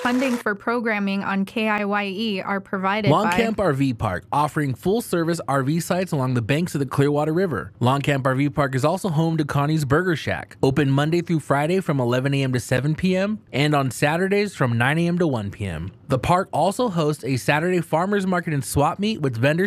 Funding for programming on KIYE are provided Long by Camp RV Park, offering full-service RV sites along the banks of the Clearwater River. Long Camp RV Park is also home to Connie's Burger Shack, open Monday through Friday from 11 a.m. to 7 p.m. and on Saturdays from 9 a.m. to 1 p.m. The park also hosts a Saturday farmers market and swap meet with vendors